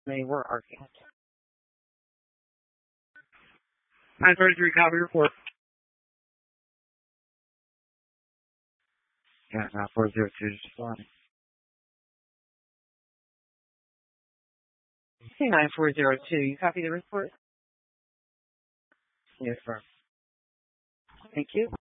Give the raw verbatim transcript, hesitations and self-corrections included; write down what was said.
They were arguing. nine thirty-three, copy report. Yeah, nine four zero two, just fine. nine four zero two, you copy the report? Yes, sir. Thank you.